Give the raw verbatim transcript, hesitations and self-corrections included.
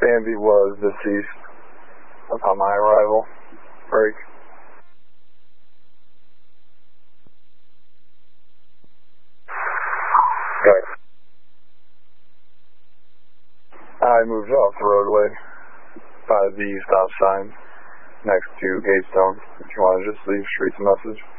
Bambi was deceased upon my arrival. Break. Good. I moved off the roadway by the stop sign next to Gatestone. If you want to just leave Streets a message.